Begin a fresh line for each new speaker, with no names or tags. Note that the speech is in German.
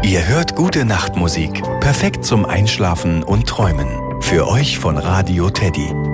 Ihr hört gute Nachtmusik, perfekt zum Einschlafen und Träumen. Für euch von Radio Teddy.